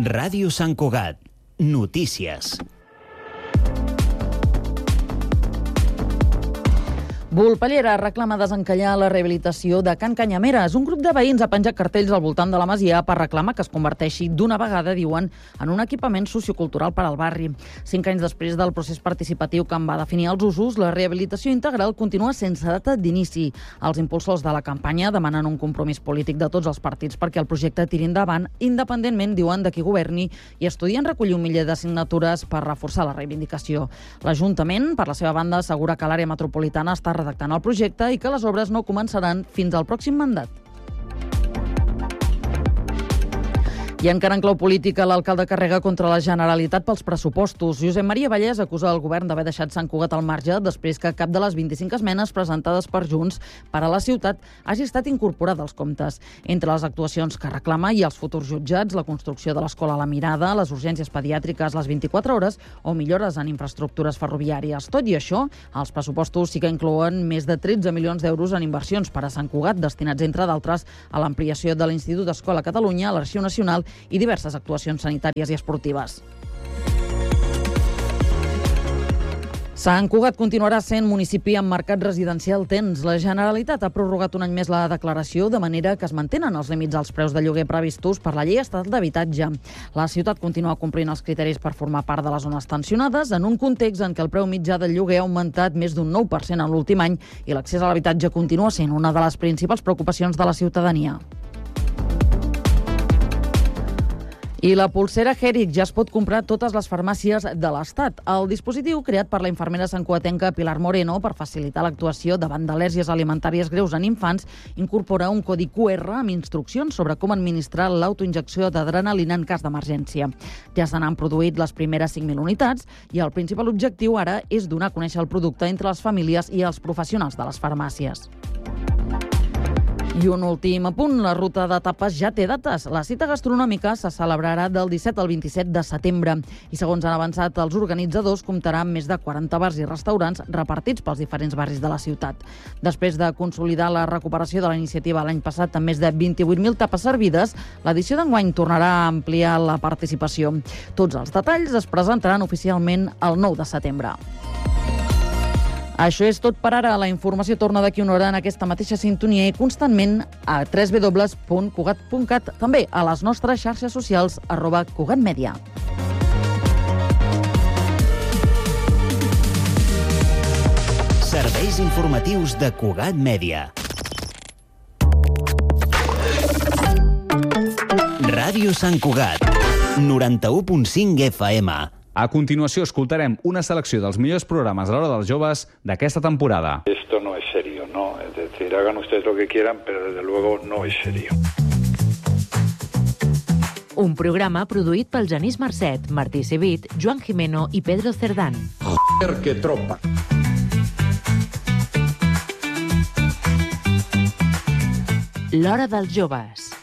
Ràdio Sant Cugat. Notícies. Volpellera reclama desencallar la rehabilitació de Can Canyameres. Un grup de veïns ha penjat cartells al voltant de la masia per reclamar que es converteixi d'una vegada, diuen, en un equipament sociocultural per al barri. 5 anys després del procés participatiu que en va definir els usos, la rehabilitació integral continua sense data d'inici. Els impulsors de la campanya demanen un compromís polític de tots els partits perquè el projecte tiri endavant, independentment, diuen, de qui governi, i estudien recollir 1 miler de signatures per reforçar la reivindicació. L'Ajuntament, per la seva banda, assegura que l'àrea metropolitana està redactant el projecte i que les obres no començaran fins al pròxim mandat. I encara en clau política, l'alcalde carrega contra la Generalitat pels pressupostos. Josep Maria Vallès acusa el govern d'haver deixat Sant Cugat al marge després que cap de les 25 esmenes presentades per Junts per a la ciutat hagi estat incorporada als comptes. Entre les actuacions que reclama hi ha els futurs jutjats, la construcció de l'escola a la Mirada, les urgències pediàtriques, les 24 hores o millores en infraestructures ferroviàries. Tot i això, els pressupostos sí que inclouen més de 13 milions d'euros en inversions per a Sant Cugat, destinats, entre d'altres, a l'ampliació de l'Institut d'Escola Catalunya, l'Arxiu Nacional i diverses actuacions sanitàries i esportives. Sant Cugat continuarà sent municipi amb mercat residencial tens. La Generalitat ha prorrogat un any més la declaració, de manera que es mantenen els límits als preus de lloguer previstos per la Llei Estatal d'Habitatge. La ciutat continua complint els criteris per formar part de les zones tensionades, en un context en què el preu mitjà del lloguer ha augmentat més d'un 9% en l'últim any i l'accés a l'habitatge continua sent una de les principals preocupacions de la ciutadania. I la polsera Heric ja es pot comprar a totes les farmàcies de l'Estat. El dispositiu, creat per la infermera santcugatenca Pilar Moreno per facilitar l'actuació davant d'al·lèrgies alimentàries greus en infants, incorpora un codi QR amb instruccions sobre com administrar l'autoinjecció d'adrenalina en cas d'emergència. Ja se n'han produït les primeres 5.000 unitats i el principal objectiu ara és donar a conèixer el producte entre les famílies i els professionals de les farmàcies. I un últim apunt, la ruta de tapes ja té dates. La cita gastronòmica se celebrarà del 17 al 27 de setembre i, segons han avançat els organitzadors, comptarà amb més de 40 bars i restaurants repartits pels diferents barris de la ciutat. Després de consolidar la recuperació de la iniciativa l'any passat amb més de 28.000 tapes servides, l'edició d'enguany tornarà a ampliar la participació. Tots els detalls es presentaran oficialment el 9 de setembre. Això és tot per ara. La informació torna d'aquí una hora en aquesta mateixa sintonia i constantment a www.cugat.cat, també a les nostres xarxes socials @cugatmedia. Serveis informatius de Cugat Mèdia. Ràdio Sant Cugat, 91.5 FM. A continuació escoltarem una selecció dels millors programes a l'hora dels joves d'aquesta temporada. Esto no es serio, ¿no? Es decir, hagan ustedes lo que quieran, pero desde luego no es serio. Un programa produït pel Genís Marcet, Martí Civit, Joan Jimeno i Pedro Cerdán. Joder, que tropa. L'hora dels joves.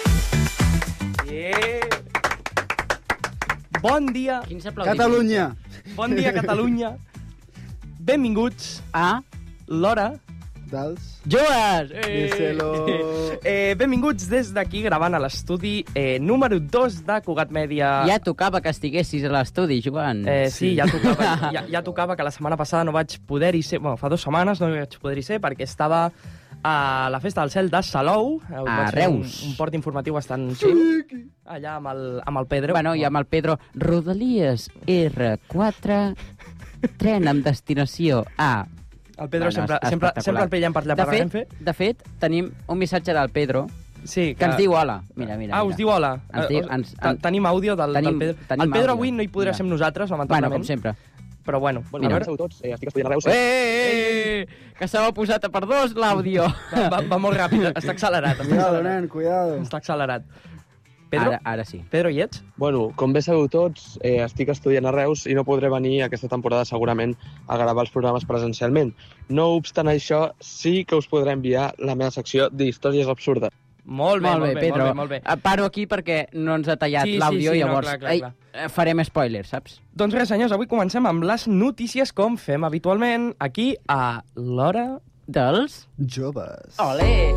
Bon dia, Catalunya. Bon dia, Catalunya. Benvinguts a l'hora dels joves. Díselo. Benvinguts des d'aquí gravant a l'estudi número 2 de Cugat Mèdia. Ja tocava que estiguessis a l'estudi, Joan. Sí, ja tocava que la setmana passada no vaig poder-hi ser. Bueno, fa 2 setmanes no vaig poder-hi ser perquè estava a la Festa del Cel de Salou. A Reus. Un port informatiu bastant xulo. Allà amb el Pedro. Bueno, i amb el Pedro. Rodalies R4, tren amb destinació A. El Pedro sempre el veiem per allà per Renfe. De fet, tenim un missatge del Pedro que ens diu hola. Mira. Us diu hola. Tenim àudio del Pedro. El Pedro avui no hi podrà ser amb nosaltres, lamentablement. Bueno, com sempre. Però bueno. Bon dia, a tots. Estic estudiant a Reus. Que s'ha posat per 2 l'àudio. Va molt ràpid, està accelerat. Cuidado, nen, cuidado. Està accelerat. Pedro? Ara sí. Pedro, hi ets? Bueno, com bé sabeu tots, estic estudiant a Reus i no podré venir aquesta temporada segurament a gravar els programes presencialment. No obstant això, sí que us podré enviar la meva secció d'històries absurdes. Molt bé, Pedro. Molt bé. Paro aquí perquè no ens ha tallat l'àudio, llavors farem spoilers, saps? Doncs res, senyors, avui comencem amb les notícies com fem habitualment aquí a l'hora dels joves. Olé!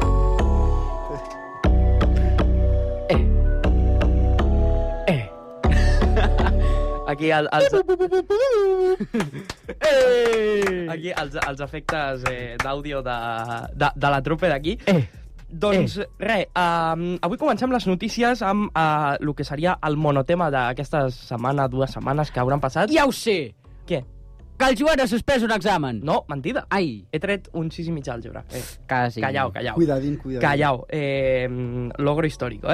Aquí aquí els efectes d'àudio de la trupe d'aquí. Doncs res, avui comencem les notícies amb el que seria el monotema d'aquesta setmana, 2 setmanes que hauran passat. Ja ho sé! Què? Que el Joan ha suspès un examen. No, mentida. Ai. He tret un 6,5 al àlgebra. Quasi. Callau. Cuidadín. Callau. Logro històrico,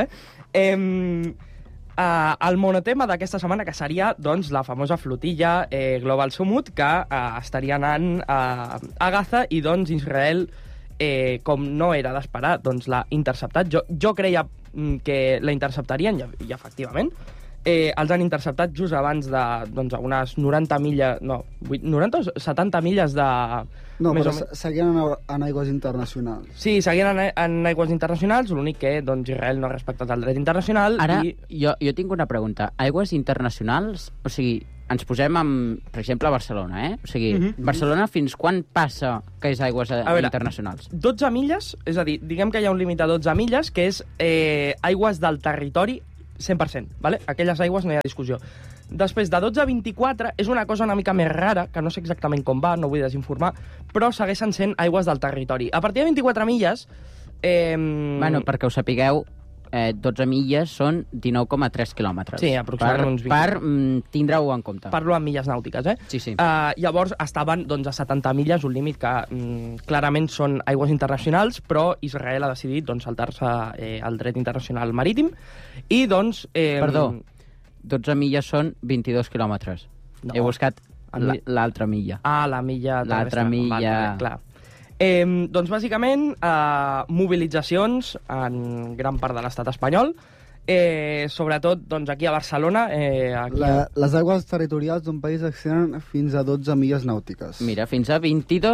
el monotema d'aquesta setmana, que seria doncs, la famosa flotilla Global Summit, que estaria anant a Gaza i doncs Israel, com no era d'esperar, doncs l'ha interceptat. Jo creia que la interceptarien i efectivament. Els han interceptat just abans de doncs, unes 90 milles... No, 90 o 70 milles de... No, però seguien en aigües internacionals. Sí, seguien en aigües internacionals, l'únic que doncs, Israel no ha respectat el dret internacional. Ara, jo tinc una pregunta. Aigües internacionals, o sigui, ens posem amb, per exemple, Barcelona, O sigui, Barcelona fins quan passa que és aigües internacionals? 12 milles, és a dir, diguem que hi ha un límit de 12 milles, que és aigües del territori 100%, ¿vale? Aquelles aigües no hi ha discussió. Després, de 12 a 24, és una cosa una mica més rara, que no sé exactament com va, no vull desinformar, però segueixen sent aigües del territori. A partir de 24 milles... Bueno, perquè ho sapigueu, 12 milles són 19,3 quilòmetres. Sí, aproximadament uns 20. Per tindre-ho en compte. Parlo en milles nàutiques, Sí. Llavors estaven doncs, a 70 milles, un límit que clarament són aigües internacionals, però Israel ha decidit doncs, saltar-se el dret internacional marítim i doncs... Perdó, 12 milles són 22 quilòmetres. No. He buscat l'altra milla. La milla terrestre. L'altra milla... Clar. Doncs, bàsicament, mobilitzacions en gran part de l'estat espanyol, sobretot doncs, aquí a Barcelona. Les aigües territorials d'un país extenen fins a 12 milles nàutiques. Mira, fins a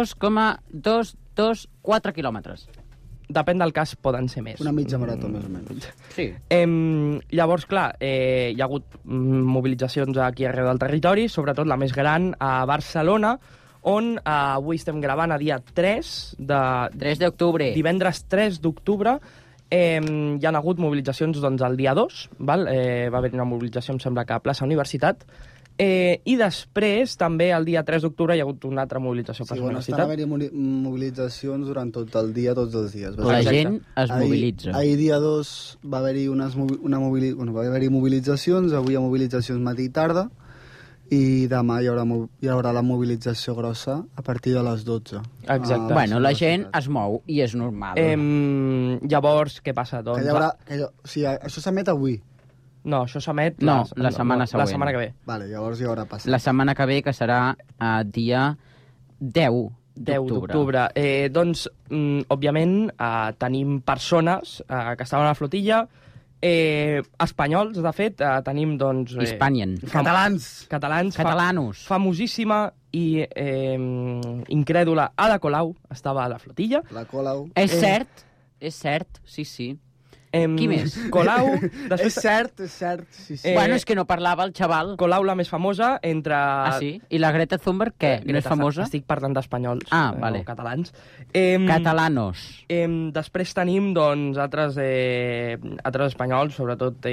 22,224 quilòmetres. Depèn del cas, poden ser més. Una mitja marató, més o menys. Sí. Llavors, clar, hi ha hagut mobilitzacions aquí arreu del territori, sobretot la més gran a Barcelona, on avui estem gravant a dia 3 d'octubre. Divendres 3 d'octubre. Hi ha hagut mobilitzacions doncs, el dia 2, val? Va haver una mobilització, em sembla que a plaça Universitat, i després, també, el dia 3 d'octubre, hi ha hagut una altra mobilització a plaça Universitat. Estan haver-hi mobilitzacions durant tot el dia, tots els dies. La gent es mobilitza. Ahir dia 2 va haver-hi va haver-hi mobilitzacions, avui hi ha mobilitzacions matí i tarda, i demà hi haurà la mobilització grossa a partir de les 12. Exacte. Bueno, la gent es mou i és normal. Llavors, què passa? Doncs, això s'emet avui. No, això s'emet la setmana següent. La setmana que ve. Vale, llavors hi haurà passat. La setmana que ve, que serà dia 10 d'octubre. Doncs, òbviament, tenim persones que estaven a la flotilla, espanyols, de fet, tenim, doncs... Hispanien. Catalanos. Famosíssima i incrèdula Ada Colau estava a la flotilla. La Colau. És cert, sí. Qui més? Colau... És cert, sí. Bueno, és que no parlava el xaval. Colau, la més famosa, entre... sí? I la Greta Thunberg, què? No és famosa? Estic parlant d'espanyols, vale. no catalans. Catalanos. Després tenim, doncs, altres espanyols, sobretot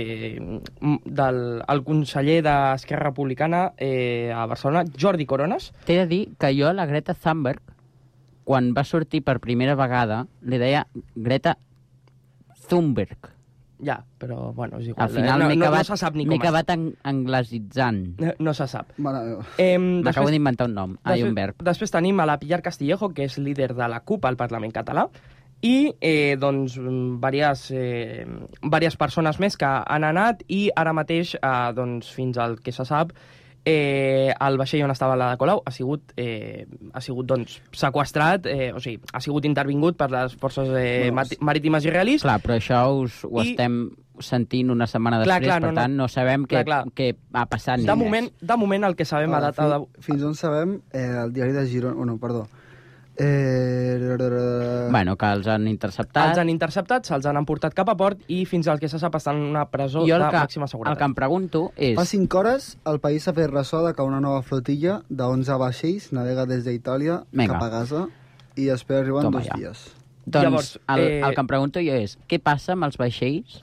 el conseller d'Esquerra Republicana a Barcelona, Jordi Coronas. T'he de dir que jo a la Greta Thunberg, quan va sortir per primera vegada, li deia Greta Thunberg. Ja, però, bueno, és igual. Al final no se sap ni com m'he acabat anglesitzant. No se sap. M'acabo d'inventar un nom, un verb. Després tenim a la Pilar Castillejo, que és líder de la CUP al Parlament català, i doncs diverses persones més que han anat, i ara mateix, doncs, fins al que se sap, el vaixell on estava la de Colau ha sigut doncs, seqüestrat, o sigui, ha sigut intervingut per les forces marítimes israelis. Clar, però això ho estem sentint una setmana després, per tant no sabem què ha passat ni res. De moment el que sabem a data de... Fins on sabem, el diari de Girona... Bueno, que els han interceptat. Els han interceptat, se'ls han emportat cap a port i fins al que se sap estan en una presó de màxima seguretat. El que em pregunto és... Fa 5 hores el país s'ha fet ressò de que una nova flotilla de 11 vaixells navega des d'Itàlia cap a Gaza i espera arribar en 2 dies. Doncs el que em pregunto jo és, què passa amb els vaixells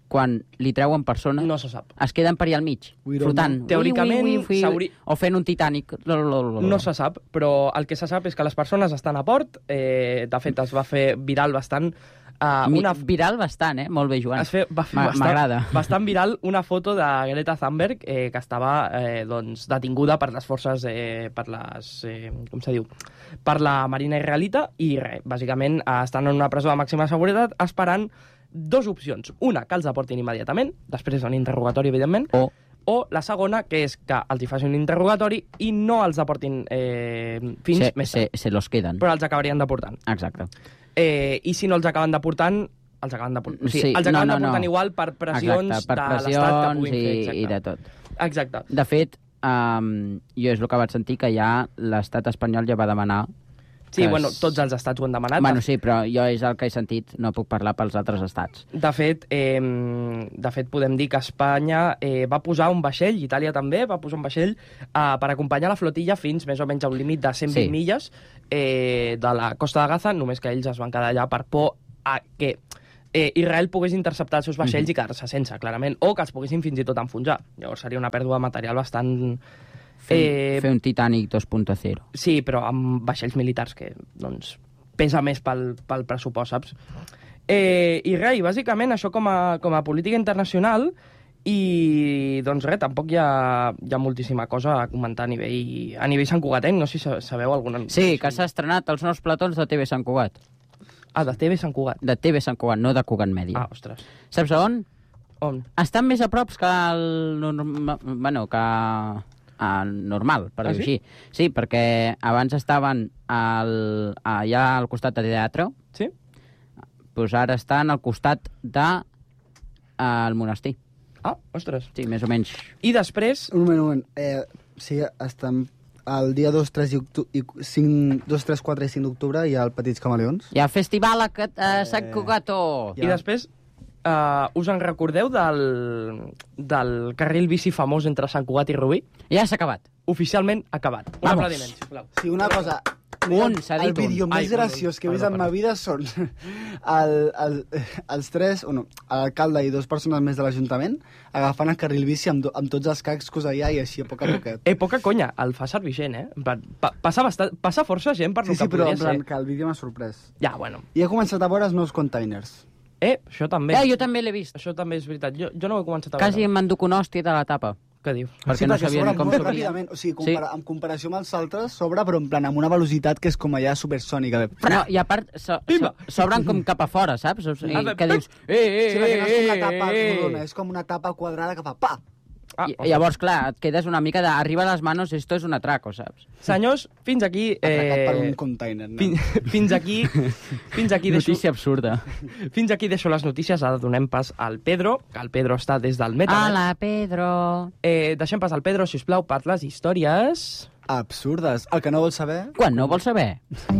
quan li treuen persona, No se sap. es queden per allà al mig, flotant. Teòricament, o fent un Titanic. No se sap, però el que se sap és que les persones estan a port. De fet, es va fer viral bastant... Viral bastant, Molt bé, Joan. M'agrada. Bastant viral una foto de Greta Thunberg que estava detinguda per les forces, com se diu, per la Marina israelita i bàsicament estan en una presó de màxima seguretat esperant dues opcions. Una, que els deportin immediatament, després d'un interrogatori, evidentment, o la segona, que és que els hi facin un interrogatori i no els deportin fins més tard. Se los queden. Però els acabarien deportant. Exacte. I si no els acaben deportant, els acaben deportant igual per pressions de l'Estat que puguin fer. I de tot. Exacte. De fet, jo és el que vaig sentir, que ja l'estat espanyol ja va demanar... Sí, tots els estats ho han demanat. Bueno, sí, però jo és el que he sentit, no puc parlar pels altres estats. De fet, podem dir que Espanya va posar un vaixell, Itàlia també, va posar un vaixell per acompanyar la flotilla fins més o menys a un límit de 120 milles de la costa de Gaza, només que ells es van quedar allà per por a que Israel pogués interceptar els seus vaixells i quedar-se sense, clarament, o que els poguessin fins i tot enfonsar. Llavors seria una pèrdua de material bastant... Fer un Titanic 2.0. Sí, però amb vaixells militars que pesa més pel pressupost, saps? I bàsicament això com a política internacional i tampoc hi ha moltíssima cosa a comentar a nivell santcugatenc, no sé si sabeu alguna... Sí, que s'ha estrenat els nous platons de TV Sant Cugat. De TV Sant Cugat? De TV Sant Cugat, no de Cugat Mèdia. Ostres. Saps on? On? Estan més a prop que normal, per dir-ho així. Sí, perquè abans estaven allà al costat de teatre. Sí? Doncs ara estan al costat del monestir. Ostres. Sí, més o menys. I després... Un moment. Sí, estan... El dia 2, 3, 4 i 5 d'octubre hi ha el Petits Camaleons. Hi ha festival a Sant Cugato. I després... us en recordeu del carril bici famós entre Sant Cugat i Rubí? Ja s'ha acabat. Oficialment acabat. Un aplaudiment, sisplau. Sí, una cosa... El vídeo més graciós que he vist en ma vida són els tres, l'alcalde i 2 persones més de l'Ajuntament agafant el carril bici amb tots els cascos allà i així a poc a poquet. Poca conya, el fa servir gent, Passa força gent per lo que podria ser. Sí, però que el vídeo m'ha sorprès. Ja, bueno. I he començat a veure els nous containers. Això també. Jo també l'he vist. Això també és veritat. Jo no ho he començat a veure. Quasi em m'enduc un hòstia de la tapa. Què dius? Perquè no sabien com s'obria. O sigui, en comparació amb els altres, s'obre, però en plan amb una velocitat que és com allà supersònica. No, i a part, s'obren com cap a fora, saps? O sigui, que dius... Sí, perquè no és com una tapa rodona, és com una tapa quadrada que fa pa! Llavors, clar, et quedes una mica de... Arriba a les manos, esto és un atraco, saps? Senyors, fins aquí... Atracat per un container, no? Fins aquí... Notícia absurda. Fins aquí deixo les notícies, ara donem pas al Pedro, que el Pedro està des del Metanet. Hola, Pedro! Deixem pas al Pedro, sisplau, per les històries... Absurdes. El que no vols saber... Quan no vols saber?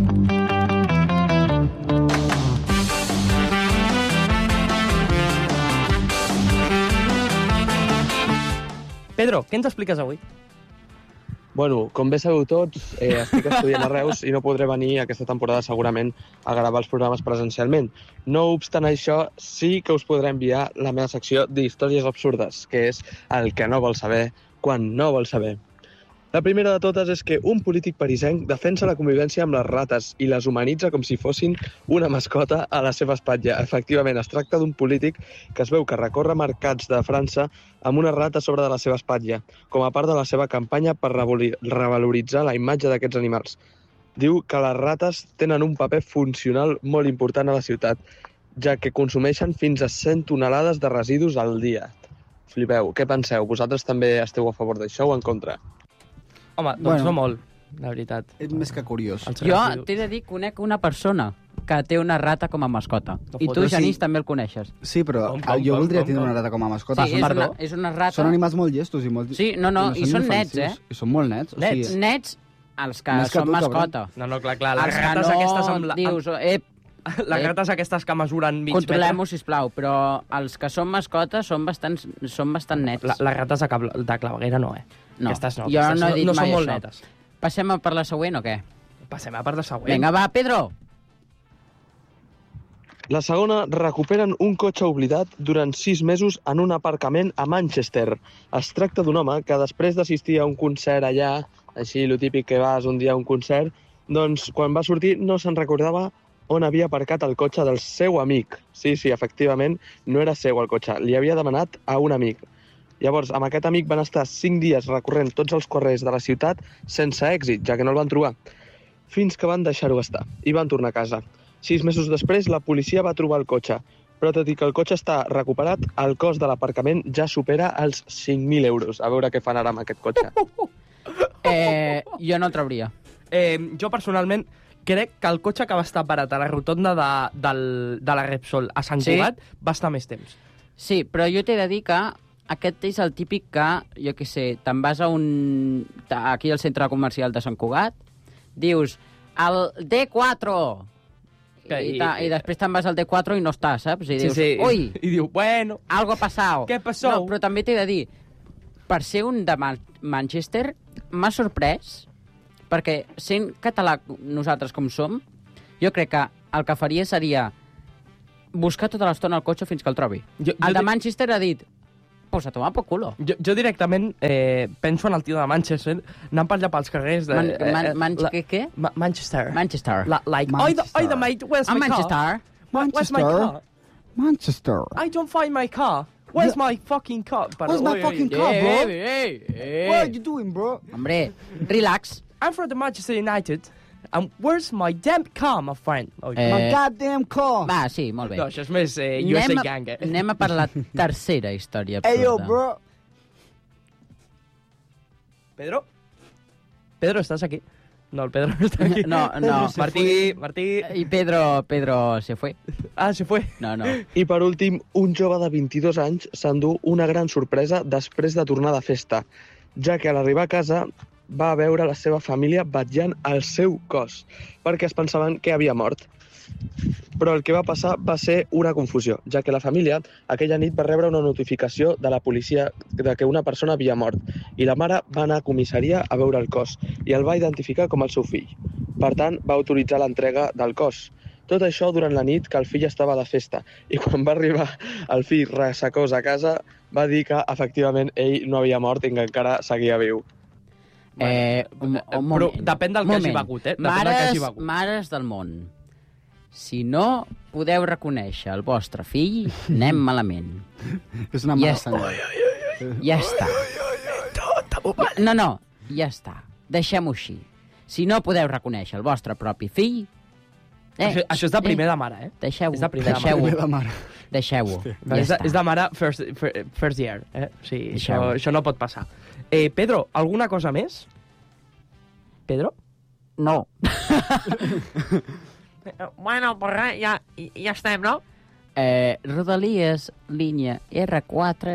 Pedro, què ens expliques avui? Bueno, com bé sabeu tots, estic estudiant a Reus i no podré venir aquesta temporada segurament a gravar els programes presencialment. No obstant això, sí que us podré enviar la meva secció d'històries absurdes, que és el que no vol saber quan no vol saber. La primera de totes és que un polític parisenc defensa la convivència amb les rates i les humanitza com si fossin una mascota a la seva espatlla. Efectivament, es tracta d'un polític que es veu que recorre mercats de França amb una rata a sobre de la seva espatlla, com a part de la seva campanya per revaloritzar la imatge d'aquests animals. Diu que les rates tenen un paper funcional molt important a la ciutat, ja que consumeixen fins a 100 tonelades de residus al dia. Flipeu, què penseu? Vosaltres també esteu a favor d'això o en contra? Home, doncs no molt, la veritat. És més que curiós. Jo t'he de dir, conec una persona que té una rata com a mascota. I tu, Genís, també el coneixes. Sí, però jo voldria tenir una rata com a mascota. Sí, és una rata... Són animals molt llestos i molt... Sí, i són nets, I són molt nets. Nets, els que són mascota. No, clar, les rates aquestes amb... Dius, les rates aquestes que mesuren mig metre... Controlem-ho, sisplau, però els que són mascotes són bastant nets. Les rates de claveguera no, No, aquestes no. Jo no he dit mai són això. molt netes. Passem a per la següent o què? Passem a per la següent. Vinga, va, Pedro! La segona, recuperen un cotxe oblidat durant 6 mesos en un aparcament a Manchester. Es tracta d'un home que després d'assistir a un concert allà, així, lo típic que vas un dia a un concert, doncs quan va sortir no se'n recordava on havia aparcat el cotxe del seu amic. Sí, efectivament, no era seu el cotxe, li havia demanat a un amic. Llavors, amb aquest amic van estar 5 dies recorrent tots els carrers de la ciutat sense èxit, ja que no el van trobar, fins que van deixar-ho estar i van tornar a casa. 6 mesos després, la policia va trobar el cotxe, però tot i que el cotxe està recuperat, el cost de l'aparcament ja supera els 5.000 euros. A veure què fan ara amb aquest cotxe. Jo no el trauria. Jo, personalment, crec que el cotxe que va estar parat a la rotonda de la Repsol a Sant Cugat va estar més temps. Sí, però jo t'he de dir que aquest és el típic que, jo què sé, te'n vas a aquí al centre comercial de Sant Cugat, dius, el D4, i després te'n vas al D4 i no està, saps? I dius, ui, i diu, bueno, algo ha passat. Què passó? No, però també t'he de dir, per ser un de Manchester, m'ha sorprès, perquè sent català nosaltres com som, jo crec que el que faria seria buscar tota l'estona el cotxe fins que el trobi. El de Manchester ha dit, pues a tomar por culo. Jo directament penso en el tio de Manchester, anant per allà pels carrers de... Què? Manchester. Like, oi, the mate, where's my car? Where's my car? Manchester. I don't find my car. Where's my fucking car? Where's my fucking car, bro? What are you doing, bro? Hombre, relax. I'm from the Manchester United. And where's my damn car, my friend? My goddamn car. Va, sí, molt bé. No, això és més USA Gang, Anem a per la tercera història absurda. Hey, yo, bro. Pedro, ¿estás aquí? No, el Pedro no está aquí. No. Martí. I Pedro se fue. Ah, se fue. No. I per últim, un jove de 22 anys s'endú una gran sorpresa després de tornar de festa, ja que a l'arribar a casa va veure la seva família vetllant el seu cos, perquè es pensaven que havia mort. Però el que va passar va ser una confusió, ja que la família aquella nit va rebre una notificació de la policia de que una persona havia mort, i la mare va anar a comissaria a veure el cos, i el va identificar com el seu fill. Per tant, va autoritzar l'entrega del cos. Tot això durant la nit que el fill estava de festa, i quan va arribar el fill ressecós a casa, va dir que, efectivament, ell no havia mort i que encara seguia viu. Però depèn del que hagi begut, Mares del món, si no podeu reconèixer el vostre fill, anem malament. És una mala senyal. Ja està. No, ja està. Deixem-ho així. Si no podeu reconèixer el vostre propi fill... Això és de primer de mare, Deixeu-ho. És de primer de mare. Deixeu-ho. És de mare first year, Sí, això no pot passar. Pedro, alguna cosa més? Pedro? No. Bueno, pues res, ja estem, no? Rodalies, línia R4...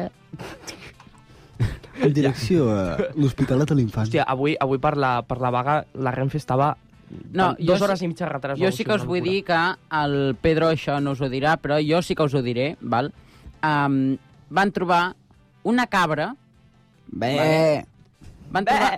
En direcció a l'Hospitalet de l'Infant. Hòstia, avui per la vaga la Renfe estava 2 hores i mitja retrasada. Jo sí que us vull dir que el Pedro això no us ho dirà, però jo sí que us ho diré, val? Van trobar una cabra... Van trobar...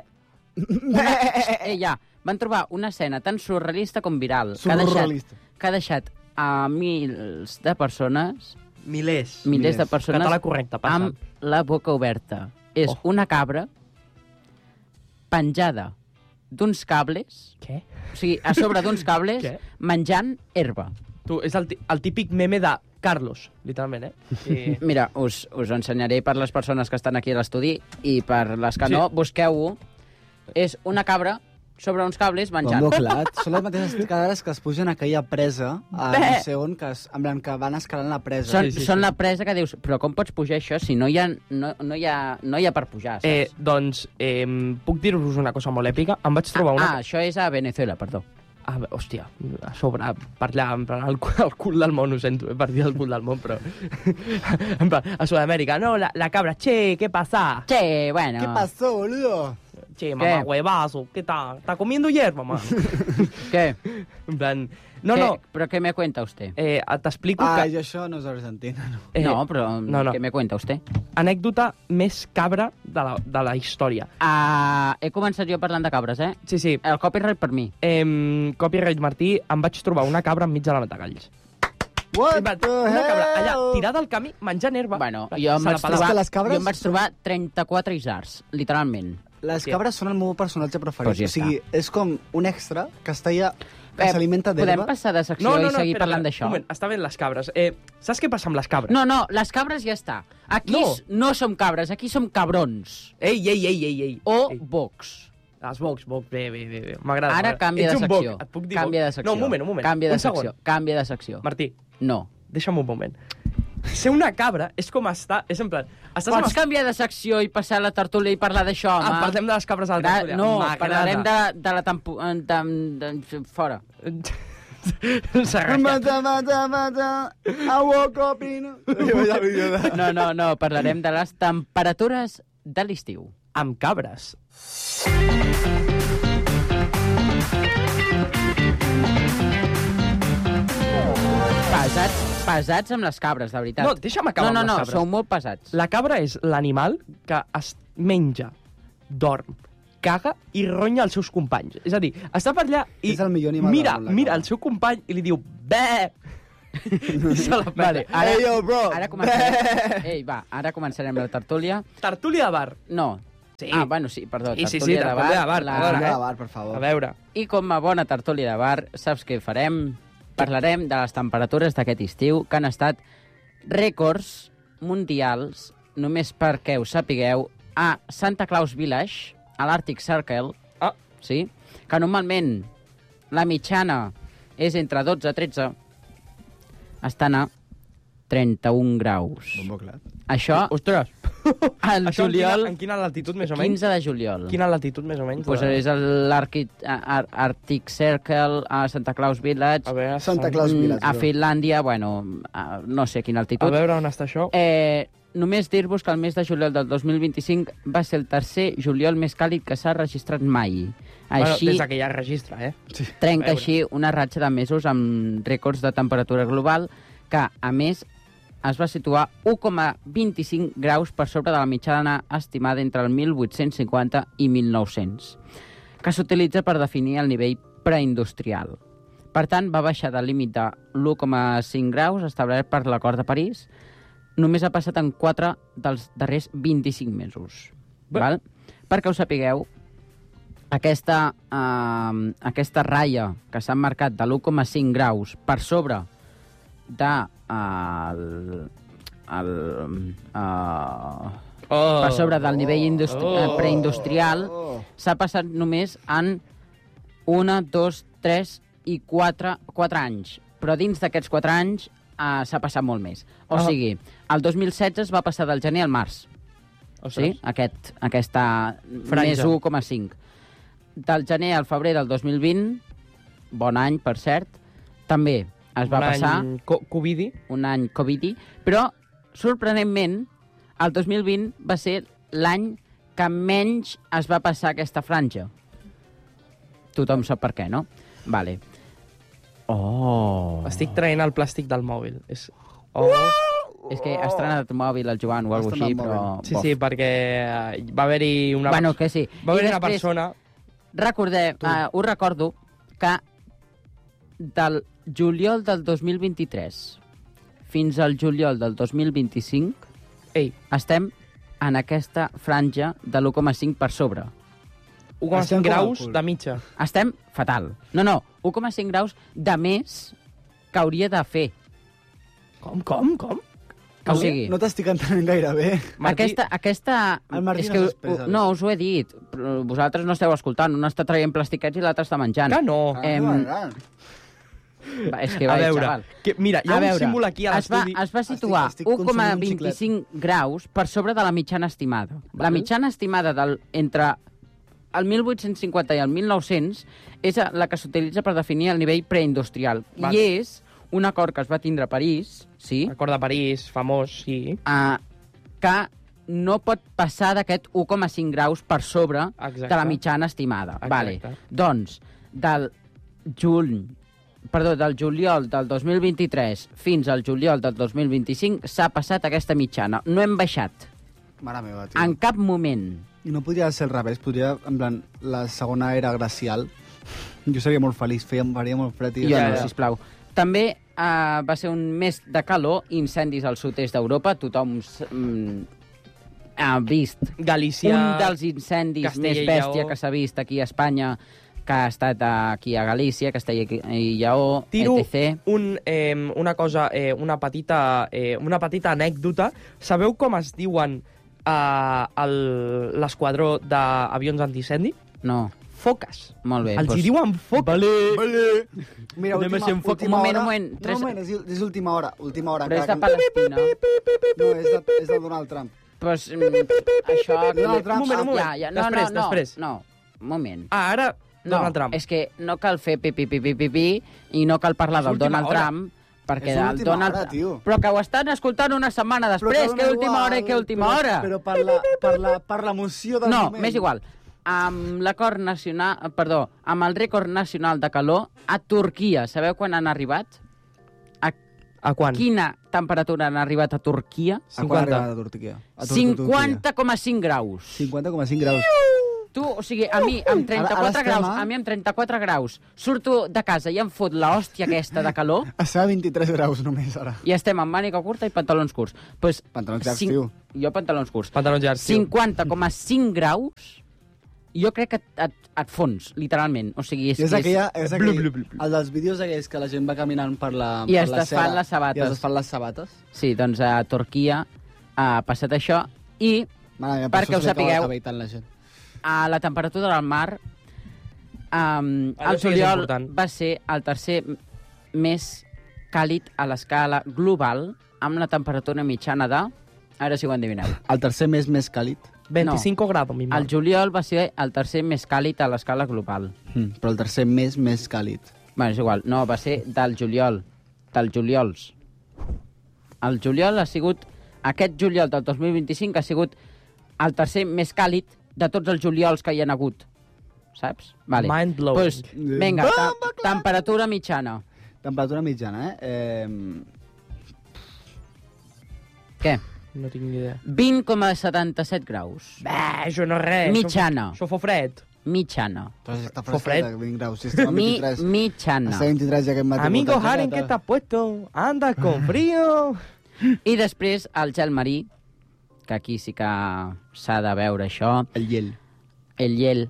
Van trobar una escena tan surrealista com viral, que ha deixat a milers de persones... Milers de persones Català correcte, passa. amb la boca oberta. És una cabra penjada d'uns cables... Què? O sigui, a sobre d'uns cables, menjant herba. Tu, és el típic meme de Carlos, literalment, Mira, us ensenyaré per les persones que estan aquí a l'estudi i per les que no, busqueu-ho. És una cabra sobre uns cables menjant. Clar, són les mateixes caderes que es pugen a aquella presa a no sé on, que van escalant la presa. Són la presa que dius, però com pots pujar això si no hi ha per pujar, saps? Doncs, puc dir-vos una cosa molt èpica? Em vaig trobar una... això és a Venezuela, perdó. Hòstia, a sobre, per allà, el cul del món, ho sento, per dir el cul del món, però... a Sud-amèrica, no, la cabra, che, què passa? Che, bueno... ¿Qué pasó, boludo? Che, mamá, huevazo, ¿qué tal? ¿Está comiendo hierba, mamá? ¿Qué? En plan... No. ¿Pero qué me cuenta usted? T'explico que... Jo això no és argentina, no. No, però ¿qué me cuenta usted? Anècdota més cabra de la història. He començat jo parlant de cabres, Sí. El copyright per mi. Copyright Martí, em vaig trobar una cabra enmig de la Matagalls. What Una the cabra allà, hell? tirada al camí, menjant herba. Bueno, Se jo em, la vaig pelava. trobar, les cabres- jo em vaig trobar 34 isards, literalment. Les cabres són el meu personatge preferit. Pues ja o sigui, és com un extra que està allà, que Eh, s'alimenta Podem d'herba. passar de secció i seguir parlant d'això? Un moment, està bé les cabres. Saps què passa amb les cabres? No, les cabres ja està. Aquí no som cabres, aquí som cabrons. Ei. O Ei. bocs. Els bocs, bé. M'agrada. Ara canvia Ets de un boc, secció. et puc dir Canvia boc? de secció. No, un moment. Canvia de Un secció. segon. Canvia de secció. Martí, No. deixa'm un moment. Ser una cabra és com estar... És en plan... Estàs amb Pots canviar de secció i passar a la tertúlia i parlar d'això, home? parlem de les cabres a la tertúlia. No, M'agrada. parlarem de la fora. Mata, I woke up in... No, parlarem de les temperatures de l'estiu. Amb cabres. Pesats amb les cabres, de veritat. No, deixa'm acabar amb les cabres. sou molt pesats. La cabra és l'animal que es menja, dorm, caga i ronya els seus companys. És a dir, està per allà i És el millor animal mira, del món, la mira cabra. el seu company i li diu bé! I se la peta. Vale, ara, Hey, yo, bro. Ara començarem, ara començarem la tertúlia. Tertúlia de bar. No. Sí. Ah, bueno, sí, perdó. Sí, tertúlia de bar. tertúlia de bar, perdona. Tertúlia de bar, per favor. A veure. I com a bona tertúlia de bar, saps què farem? Parlarem de les temperatures d'aquest estiu, que han estat rècords mundials, només perquè ho sapigueu, a Santa Claus Village, a l'Arctic Circle, sí? Que normalment la mitjana és entre 12 i 13, estan a 31 graus. Bombo clar. Això, Ostres! al Això juliol, en quina latitud, més o menys? 15 de juliol. Quina latitud, més o menys? Pues és l'Arctic Circle, a Santa Claus Village, A veure, Santa Claus Village. a bro. Finlàndia, bueno, no sé quina A altitud. veure on està això. Només dir-vos que el mes de juliol del 2025 va ser el tercer juliol més càlid que s'ha registrat mai. Així, Des que ja es registra, trenca a veure. així una ratxa de mesos amb rècords de temperatura global que, a més, es va situar 1,25 graus per sobre de la mitjana estimada entre el 1850 i 1900, que s'utilitza per definir el nivell preindustrial. Per tant, va baixar del límit de l'1,5 graus establert per l'Acord de París. Només ha passat en 4 dels darrers 25 mesos. Val? Perquè ho sapigueu, aquesta ratlla que s'ha marcat de l'1,5 graus per sobre de per sobre del nivell preindustrial s'ha passat només en 1, 2, 3 i 4 anys. Però dins d'aquests 4 anys s'ha passat molt més. O sigui, el 2016 es va passar del gener al març. Sí? Aquesta més 1,5. Del gener al febrer del 2020, bon any, per cert, també es va passar... Un any covidi. Un any covidi, però, sorprenentment, el 2020 va ser l'any que menys es va passar aquesta franja. Tothom sap per què, no? Vale. Oh! Estic traient el plàstic del mòbil. És que ha estrenat el mòbil el Joan o alguna cosa així, però... Sí, perquè va haver-hi una... Bueno, que sí. Va haver-hi una després, persona... Us recordo que del juliol del 2023 fins al juliol del 2025 estem en aquesta franja de l'1,5 per sobre. 1,5 graus de mitja. Estem fatal. No, 1,5 graus de més que hauria de fer. Com? O sigui, no t'estic entenent gaire bé. Aquesta... El Martí és que, no s'expressa bé. no, us ho he dit. Però vosaltres no esteu escoltant. Un està traient plastiquets i l'altre està menjant. Que no. És que a vaig, veure, xaval. mira, hi ha un símbol aquí a l'estudi. Es va situar 1,25 graus per sobre de la mitjana estimada. La mitjana estimada entre el 1850 i el 1900 és la que s'utilitza per definir el nivell preindustrial. Vale. I és un acord que es va tindre a París, sí? Acord de París, famós, sí. Que no pot passar d'aquest 1,5 graus per sobre Exacte. de la mitjana estimada. Exacte. Vale. Doncs, del juliol del 2023 fins al juliol del 2025 s'ha passat aquesta mitjana. No hem baixat. Mare meva, tio. En cap moment. I no podria ser al revés, podria, en plan, la segona era glacial. Jo seria molt feliç, faria molt fred. Jo no, sisplau. També va ser un mes de calor, incendis al sud-est d'Europa, tothom ha vist Galícia, un dels incendis Castella més i bèstia Lleó. que s'ha vist aquí a Espanya, que ha estat aquí a Galícia, Castella i Lleó, Tiro etc. una cosa, una petita anècdota. Sabeu com es diuen l'esquadró d'avions antiincendi? No. Foques. Molt bé. Els hi diuen foques. Vale. Mira, Anem a ser un foc. última Un hora... moment. No, un moment, és última hora. Última hora. Però és de encara Palestina. No, és de Donald Trump. Pues, això... Donald Trump. Un moment. Ja. Després. No, un moment. Ara, Donald Trump. És que no cal fer pipi i no cal parlar del última Donald hora. Trump, perquè És el última Donald... hora, tio. Però que ho estan escoltant una setmana després, que última hora i que última hora. Però per l'emoció del No, moment. m'és igual. Amb l'acord nacional... Perdó, amb el rècord nacional de calor a Turquia. Sabeu quan han arribat? A quan? Quina temperatura han arribat a Turquia? A quan ha arribat a Turquia? 50,5 graus. 50,5 graus. Tu, o sigui, a mi amb 34 estem graus, a- a mi amb 34 graus, surto de casa i em fot l'hòstia aquesta de calor Està a 23 graus només, ara. i estem amb màniga curta i pantalons curts. Pues, Pantalons llargs, tio. Jo pantalons curts. Pantalons llargs, tio. 50,5 graus, jo crec que et fons, literalment. O sigui, És aquell, el dels vídeos aquells que la gent va caminant per la I per es la desfan cera, les sabates. I es desfan les sabates. Sí, doncs a Turquia ha passat això i Mare meva, perquè això ho se li acaba sapigueu, el cabell tant la gent. a la temperatura del mar el sí que és juliol important. va ser el tercer més càlid a l'escala global amb la temperatura mitjana de... A veure si ho endevineu. El tercer mes més càlid. 25 graus, mi El juliol va ser el tercer més càlid a l'escala global. Però el tercer mes més càlid. Bueno, és igual. No, va ser del juliol. Dels juliols. El juliol ha sigut... Aquest juliol del 2025 ha sigut el tercer més càlid de tots els juliols que hi ha hagut. Saps? Vale. Mind blowing. Pues, vinga, temperatura mitjana. Temperatura mitjana, Què? No tinc ni idea. 20,77 graus. Això no és res. Mitjana. Això fa fred. Mitjana. Però està Fa fred. fresqueta, 20 graus. Si estem a 23. Mitjana. Està a 23 ja aquest matí. Amigo molta Haren, jaqueta. ¿qué te has puesto? Andas con frío. I després el gel marí, que aquí sí que s'ha de veure això. El hiel. El hiel.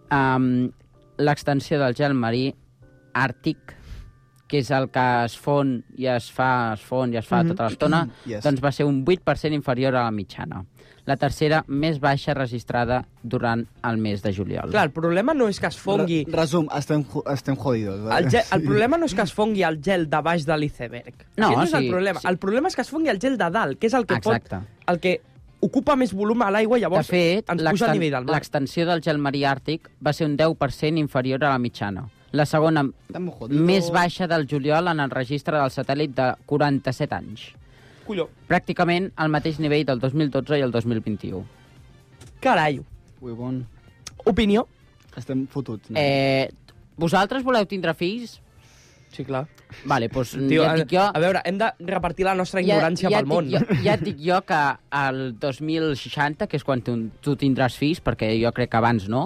L'extensió del gel marí àrtic, que és el que es fon i es fa tota l'estona, Yes. doncs va ser un 8% inferior a la mitjana. La tercera més baixa registrada durant el mes de juliol. Clar, el problema no és que es fongui... Resum, estem jodidos. Vale? El problema no és que es fongui el gel de baix de l'iceberg. No, Aquest no és el sí, problema. sí. El problema és que es fongui el gel de dalt, que és el que Exacte. el que ocupa més volum a l'aigua i De llavors fet, ens puja a nivell del mar. l'extensió del gel marí àrtic va ser un 10% inferior a la mitjana. La segona més baixa del juliol en el registre del satèl·lit de 47 anys. Colló. Pràcticament al mateix nivell del 2012 i el 2021. Carai. Ui, bon. Opinió? Estem fotuts. No? Vosaltres voleu tindre fills? Sí, clar. Vale, doncs Tio, ja et dic jo... a veure, hem de repartir la nostra ignorància pel món. Ja et dic jo que al 2060, que és quan tu tindràs fills, perquè jo crec que abans no,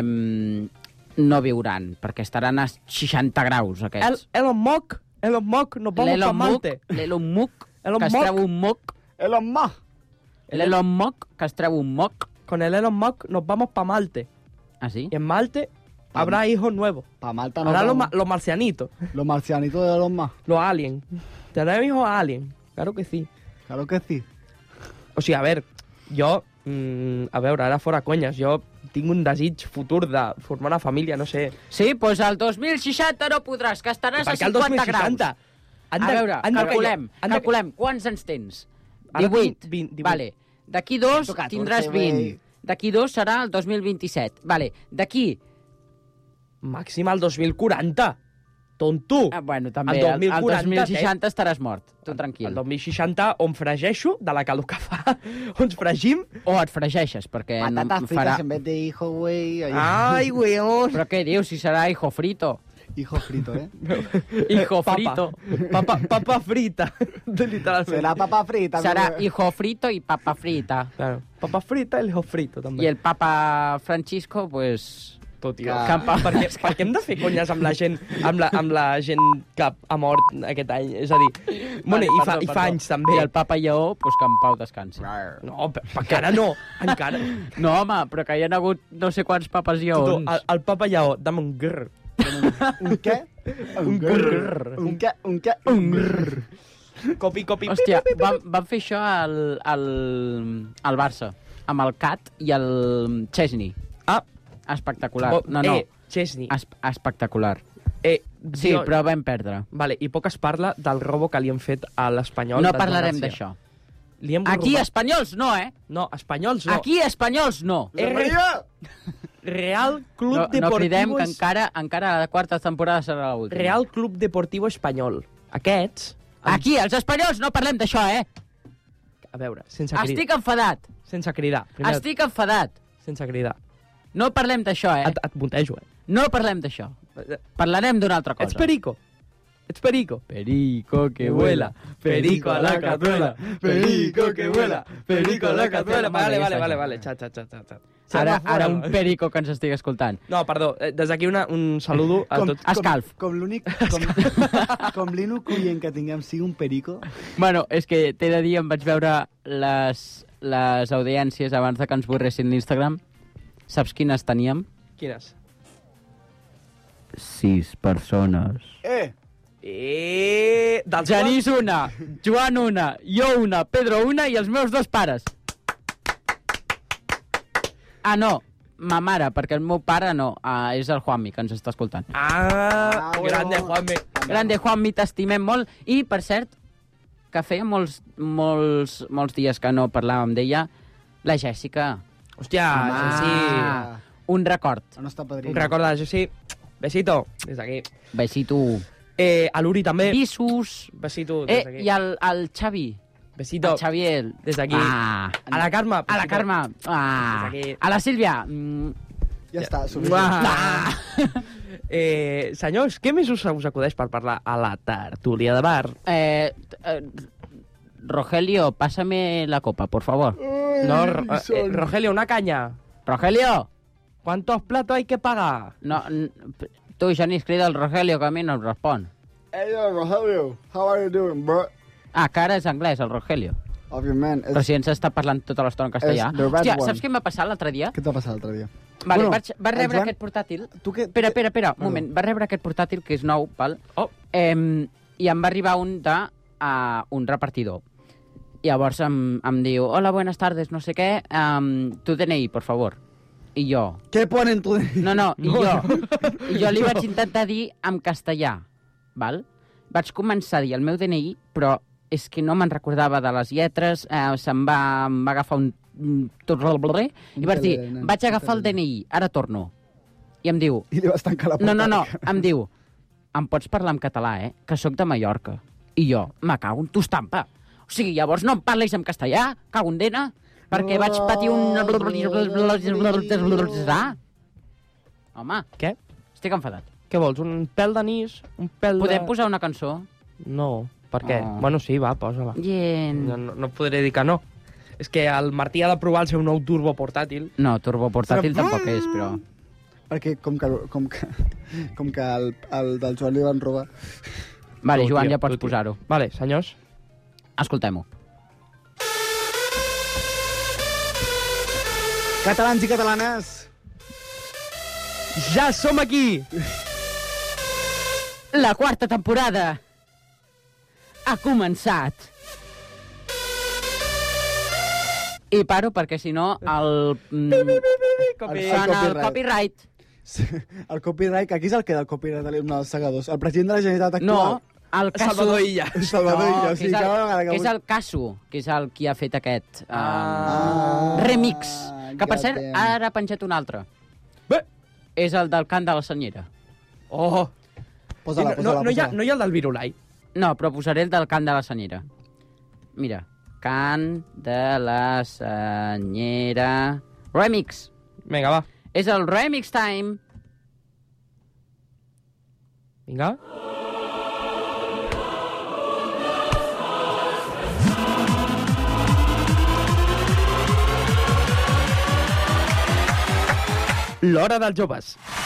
no viuran, perquè estaran a 60 graus, aquests. Elon Musk, nos vamos pa Marte. L'Elon Musk, Elon que es Musk. treu un moc. Elon Musk. L'Elon Musk, que es treu un moc. Con el Elon Musk nos vamos pa Marte. ¿Ah, sí? Y en Marte habrá hijos nuevos. Pa Malta no. Habrá vamos. los marcianitos. Los marcianitos de Elon Musk. Los aliens. Tendremos hijos aliens. Claro que sí. Claro que sí. O sigui, a veure, jo... a veure, ara fora conyes, jo tinc un desig futur de formar una família, no sé. Sí, doncs el 2060 no podràs, que estaràs a Per què el 50 2060? graus. A veure, calculem. Quants anys tens? Ara 18. tinc 18. Vale. D'aquí 2 14, tindràs 20. güey. D'aquí 2 serà el 2027. Vale. D'aquí... Màxim al 2040. Tonto. Bueno, també. El 2040, el 2060 estaràs mort. Tu tranquil. El 2060 on fregeixo, de la calor que fa, on fregim. O et fregeixes, perquè Patatas no fritas farà... en vez de hijo, güey. Ai, weón. Però què dius? Si serà hijo frito. Hijo frito, ¿eh? Hijo Papa. frito. Papa frita. Literalment. Será papa frita. Serà ¿no? hijo frito i papa frita. Claro. Papa frita i el hijo frito, també. I el papa Francisco, pues... tu, tio. Campa. Per què hem de fer conyes amb la gent que ha mort aquest any? És a dir, bueno, i fa anys també. I el Papa Lleó, doncs que en pau descansi. No, encara no, encara. No, home, però que hi ha hagut no sé quants papes lleons. El Papa Lleó, dame un grr. Un què? Un grr. Un què? Un què? Un grr. Copi. Hòstia, van fer això al Barça, amb el Cat i el Chesney. Ah. Espectacular. No. Chesney. Espectacular. Sí, però vam perdre. Vale, i poc es parla del robo que li han fet a l'Espanyol. No parlarem d'això. Aquí espanyols no, No, espanyols no. Aquí espanyols no. Real Club Deportivo... No cridem que encara la quarta temporada serà l'última. Real Club Deportivo Espanyol. Aquests... Aquí, els espanyols, no parlem d'això, A veure, sense cridar. Estic enfadat. Sense cridar. Estic enfadat. Sense cridar. No parlem d'això, Et mutejo, No parlem d'això. Parlarem d'una altra cosa. Ets perico. Perico que vuela, perico a la cazuela, perico que vuela, perico a la cazuela. Vale. Xa. Ara un perico que ens estigui escoltant. No, perdó, des d'aquí un saludo a tots. Escalf. Com l'únic oient que tinguem sigui un perico. Bueno, és que t'he de dir, em vaig veure les audiències abans de que ens borressin l'Instagram. Saps quines teníem? Quines? 6 persones. Genís una, Joan una, jo una, Pedro una i els meus 2 pares. No, ma mare, perquè el meu pare no, és el Juanmi, que ens està escoltant. Grande Juanmi. Grande Juanmi, t'estimem molt. I, per cert, que feia molts dies que no parlàvem d'ella, la Jèssica. Hòstia, sí. Un record. No està padrina. Un record de la Jèssica. Besito, des d'aquí. Besito. A l'Uri també. Bisos. Besito, des d'aquí. I el Xavi. Besito. El Xavier. Des d'aquí. A la Carme. A la Carme. A la Sílvia. Ja està, suficient. Senyors, què més us acudeix per parlar a la tertúlia de bar? Rogelio, pásame la copa, por favor. No, Rogelio, una caña. Rogelio. ¿Cuántos platos hay que pagar? No, tu, Genís, crida el Rogelio, que a mi no em respon. Hey, Rogelio, how are you doing, bro? Que ara és anglès, el Rogelio. Òbviament. Però si ens està parlant tota l'estona en castellà. Hòstia, saps què em va passar l'altre dia? Què et va passar l'altre dia? Vale, vaig rebre aquest portàtil. Espera, un moment. Vaig rebre aquest portàtil, que és nou, val? I em va arribar un repartidor. I llavors em diu, hola, buenas tardes, no sé què, tu DNI, por favor. I jo... Què ponen tu DNI? No, i jo li vaig intentar dir en castellà, val? Vaig començar a dir el meu DNI, però és que no me'n recordava de les lletres, se'm va agafar un... I vaig dir, vaig agafar el DNI, ara torno. I em diu... I li vas tancar la porta. No, em diu, em pots parlar en català, que sóc de Mallorca. I jo, me cago en tu estampa. O sigui, llavors no em parlis en castellà, cago en dena, perquè vaig patir un... Home, què? Estic enfadat. Què vols, un pèl d'anís? Podem posar una cançó? No, per què? Bueno, sí, va, posa-la. No podré dir que no. És que el Martí ha de provar el seu nou turbo portàtil. No, turbo portàtil tampoc és, però... Perquè com que el del Joan li van robar... Vale, Joan, ja pots posar-ho. Vale, senyors. Escoltem-ho. Catalans i catalanes! Ja som aquí! La quarta temporada ha començat. I paro perquè, si no, el copyright. El copyright, aquí és el que del copyright de l'himne dels segadors. El president de la Generalitat actual... No, el Casu... Salvador Illa. Salvador Illa, sí, que és el Casu, que és el qui ha fet aquest remix. Que, per cert, ara ha penjat un altre. Bé. És el del cant de la senyera. Oh! Posa-la. No hi ha el del Virulai? No, però posaré el del cant de la senyera. Mira, cant de la senyera... Remix. Vinga, va. És el remix time. Vinga. L'hora dels joves.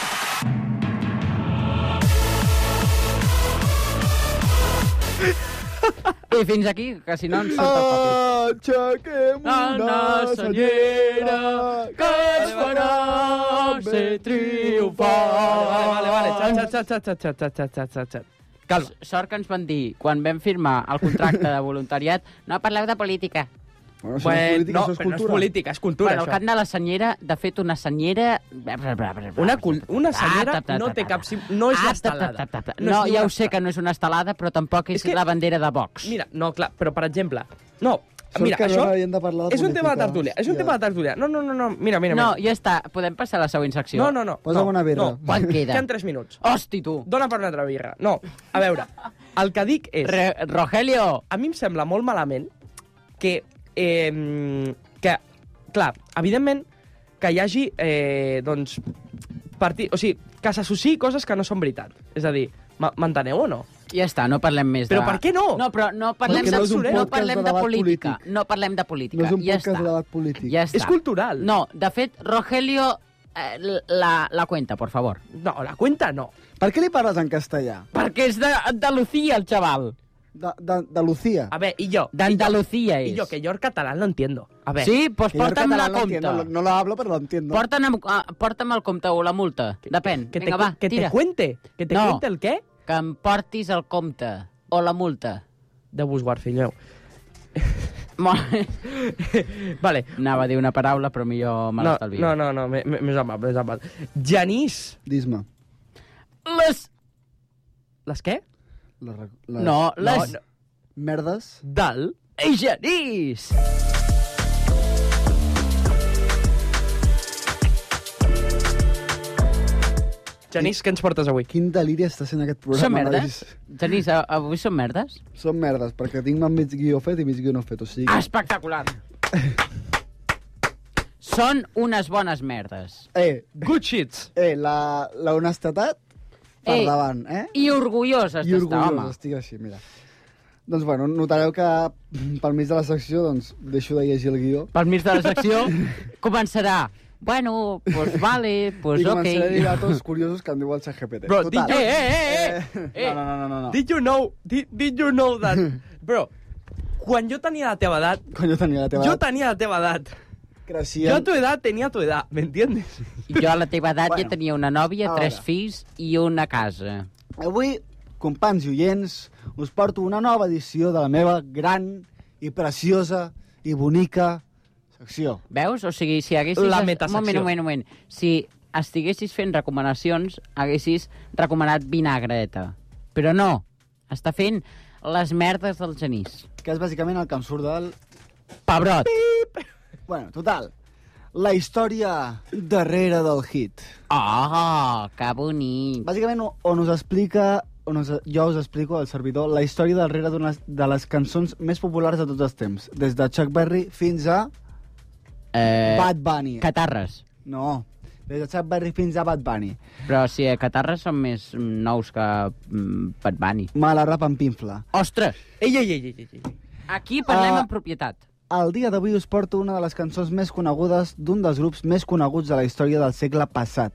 I fins aquí, que si no ens surt el paper. Aixequem una senyera que ens farà ser triomfants. Vale. Xat. Calma. Sort que ens van dir, quan vam firmar el contracte de voluntariat, no parleu de política. Bueno, això no és política, això és però no és cultura. política, és cultura, Bueno, el cant de la senyera, de fet, una senyera... Una senyera no té cap... No és l'estelada. No, ja ho sé que no és una estelada, però tampoc és la bandera de Vox. Mira, no, clar, però per exemple... No, Sort mira, que això no havíem de parlar de és un tema de política. tertúlia. És un tema de tertúlia. No, mira. No, ja està. Podem passar a la següent secció? No. Posa'm una birra. No. Quan queda? Queden 3 minuts. Hosti, tu. Dóna per una altra birra. No, a veure, el que dic és... Rogelio! A mi em sembla molt malament que clar, evidentment, que hi hagi, doncs, o sigui, que s'associï coses que no són veritat. És a dir, m'enteneu o no? Ja està, no parlem més Però per què no? No, però no parlem Perquè no és un no podcast parlem de de debat política. polític. No parlem de política. No és un Ja podcast està. de debat polític. Ja està. És cultural. No, de fet, Rogelio, la cuenta, por favor. No, la cuenta no. Per què li parles en castellà? Perquè és d'Andalucía, el chaval. De Lucía. A ver, y yo. D'Andalucía és. Y yo, que yo el catalán lo entiendo. A ver. Sí, pues Que jo el porta'm català la no compte. entiendo, no la hablo, pero lo entiendo. Porta'm el compte o la multa. Depèn. Que te, Vinga, va, que tira. te cuente. Que te No. cuente el qué? Que em portis el compte o la multa. De Busguard, fill meu. Vale. Vale. Anava a dir una paraula, però millor me l'estalvio. No, més amable. Genís. Dis-me. Les què? No, les... No. Merdes. Del... Ei, Genís! Genís, què ens portes avui? Quin deliri està sent aquest programa. Són merdes? nois. Genís, avui són merdes? Són merdes, perquè tinc mig guió fet i mig guió no fet, o sigui... Espectacular! Són unes bones merdes. Good shits. La honestetat per davant, I orgulloses I d'estar, home. orgullós, estic així, mira. Doncs, bueno, notareu que pel mig de la secció, doncs, deixo de llegir el guió. Pel mig de la secció començarà. Bueno, pues vale, pues I ok. començaré a dir datos curiosos que em diu el ChatGPT. Bro, Total. No. Did you know that? Bro, quan jo tenia la teva edat... Quan jo tenia la teva Jo edat, tenia la teva edat. creixien... Yo a tu edad tenía tu edad, ¿me entiendes? Jo a la teva edat Bueno, ja tenia una nòvia, a 3 veure. fills i una casa. Avui, companys i oients, us porto una nova edició de la meva gran i preciosa i bonica secció. Veus? O sigui, si haguessis... La metasecció. Un moment. Si estiguessis fent recomanacions, haguessis recomanat vinagreta. Però no, està fent les merdes del Genís. Que és bàsicament el que em surt del... Pebrot. Bueno, total. La història darrere del hit. Oh, que bonic. Bàsicament, on us explica... jo us explico al servidor la història darrere de les cançons més populars de tots els temps. Des de Chuck Berry fins a... Bad Bunny. Catarres. No, des de Chuck Berry fins a Bad Bunny. Però si catarres són més nous que Bad Bunny. Mala rap en pinfla. Ostres! Ei. Aquí parlem en propietat. El dia d'avui us porto una de les cançons més conegudes d'un dels grups més coneguts de la història del segle passat.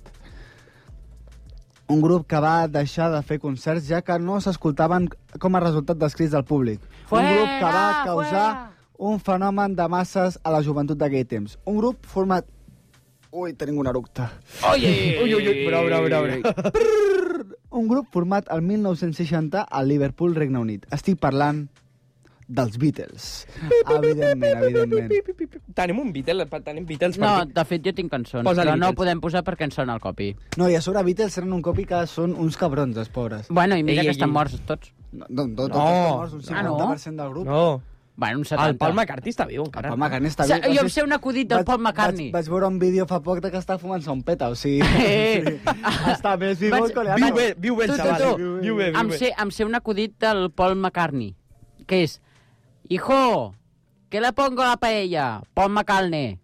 Un grup que va deixar de fer concerts ja que no s'escoltaven com a resultat dels crits del públic. Un grup que va causar un fenomen de masses a la joventut d'aquell temps. Un grup format... Ui, tenim un eructe. Ui, bravo. Un grup format el 1960 a Liverpool, Regne Unit. Estic parlant dels Beatles. Evidentment. Tenim Beatles per No, aquí. de fet jo tinc cançons, Posa-li però no Beatles. podem posar perquè ens sona el copi. No, i a sobre Beatles tenen un copi que són uns cabrons, els pobres. Bueno, i mira Ei, que estan ei. morts tots. No, tots estan morts, un 50% del grup. No. Bueno, un 70. El Paul McCartney està viu, encara. El Paul McCartney està Jo viu. em sé un acudit del Paul McCartney. Vaig veure un vídeo fa poc de que està fumant-se un peta, o sigui... està més viu Vaig- que Viu bé, el Tu, xaval. tu. Viu bé. Em sé un acudit del Paul McCartney, que és: Hijo, ¿qué le pongo a la paella? Paul McCartney.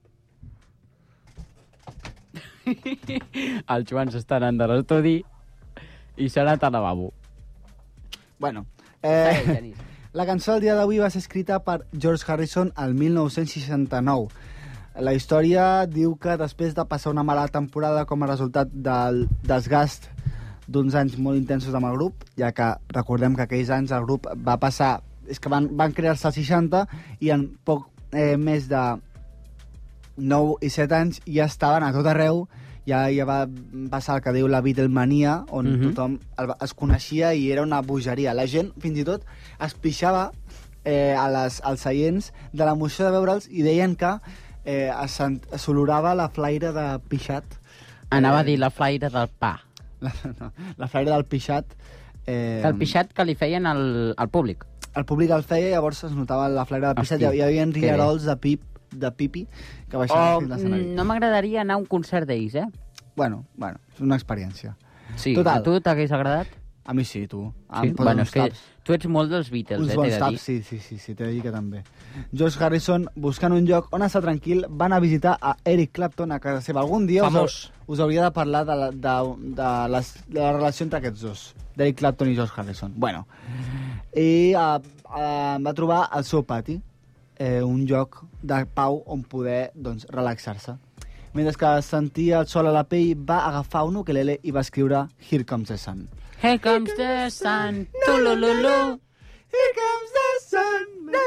El Joan s'està anant de l'estudi i s'ha anat al lavabo. Bueno, Genís. la cançó del dia d'avui va ser escrita per George Harrison al 1969. La història diu que després de passar una mala temporada com a resultat del desgast d'uns anys molt intensos amb el grup, ja que recordem que aquells anys el grup va passar... És que van crear-se als 60 i en poc més de 9 i 7 anys ja estaven a tot arreu, ja va passar el que diu la Beatlemania, on tothom es coneixia i era una bogeria. La gent, fins i tot, es pixava als seients de l'emoció de veure'ls i deien que s'olorava la flaire de pixat. Anava a dir la flaire del pa. La flaire del pixat. El pixat que li feien al públic. El públic el feia, llavors es notava la flaire del pixat. Hi havia rierols de pipi que baixaven fins l'escenari. No m'agradaria anar a un concert d'ells, Bueno, és una experiència. Sí, total. A tu t'hagués agradat? A mi sí, tu. Sí? Bueno, és que tu ets molt dels Beatles, t'he de dir. Sí, t'he de dir que també. George Harrison, buscant un lloc on estar tranquil, va anar a visitar a Eric Clapton a casa seva. Algun dia us hauria de parlar de la relació entre aquests dos, d'Eric Clapton i George Harrison. Bueno, i va trobar al seu pati un lloc de pau on poder relaxar-se. Mentre que sentia el sol a la pell, va agafar un ukelele i va escriure Here Comes the Sun. Here comes the sun, tulululu. Here comes the sun.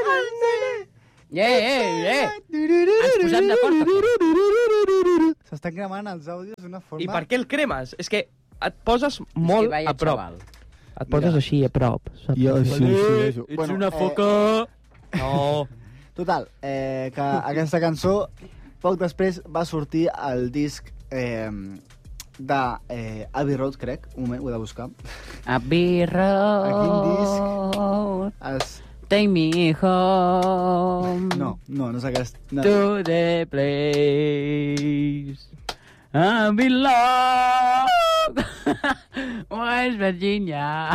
Ens posem d'acord. S'estan cremant els àudios d'una forma... I per què el cremes? És que et poses molt a prop. Et poses així a prop. Jo, sí. Ets una foca. No. Total, que aquesta cançó poc després va sortir el disc de Abbey Road, crec. Un moment, ho he de buscar. Abbey Road. Quin disc? Take me home. No és aquest. No. To the place I belong. West Virginia.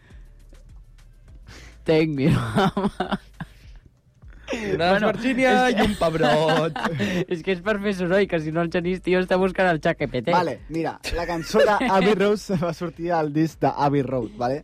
Take me home. Una Virgínia i un pebrot. És que és per fer soroll, que si no el Genís, tio, està buscant el XaCPT. Vale, mira, la cançó d'Abbey Road va sortir al disc d'Abbey Road, vale?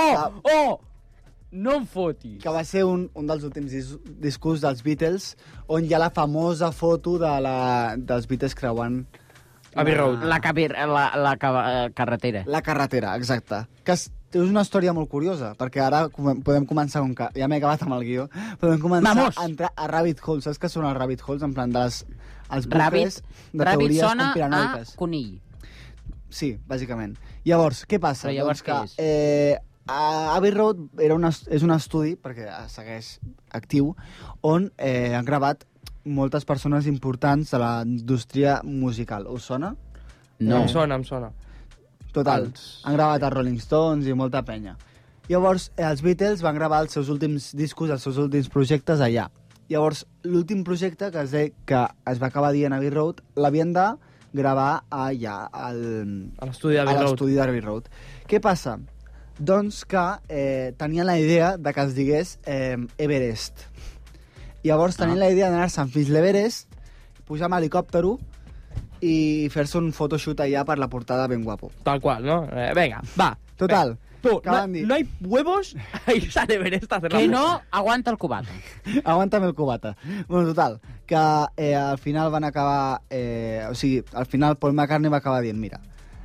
No em fotis. Que va ser un dels últims discos dels Beatles, on hi ha la famosa foto dels Beatles creuant Abbey Road. La carretera. La carretera, exacte. Que és una història molt curiosa, perquè ara podem començar, ja m'he acabat amb el guió, podem començar a entrar a rabbit holes. Saps què són els rabbit holes? En plan, els bucles de teories conspiranoiques. A conill. Sí, bàsicament. Llavors, què passa? Però llavors què és? Abbey Road és un estudi, perquè segueix actiu, on han gravat moltes persones importants de la indústria musical. Us sona? No. Em sona. Total, han gravat els Rolling Stones i molta penya. Llavors, els Beatles van gravar els seus últims discos, els seus últims projectes allà. Llavors, l'últim projecte que es va acabar dient Abbey Road, l'havien de gravar allà, a l'estudi d'Abbey Road. Què passa? Doncs que tenien la idea de que es digués Everest. Llavors tenien la idea d'anar-se'n fins l'Everest, pujar amb helicòptero i fer-se un photoshoot allà per la portada ben guapo. Tal qual, ¿no? Venga, va. Total. Tu, no hay huevos a irse al Everest a hacer la Que no, aguanta el cubata. Aguántame el cubata. Bueno, total, que al final van acabar... al final Paul McCartney va acabar dient, mira...